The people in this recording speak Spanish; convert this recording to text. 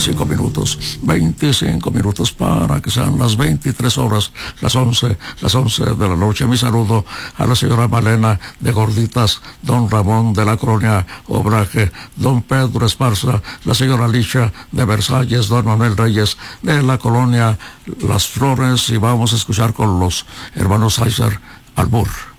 25 minutos. 25 minutos para que sean las 23 horas, las 11 de la noche. Mi saludo a la señora Malena de Gorditas, don Ramón de la colonia Obraje, don Pedro Esparza, la señora Alicia de Versalles, don Manuel Reyes de la colonia Las Flores, y vamos a escuchar con los hermanos Heiser Albur.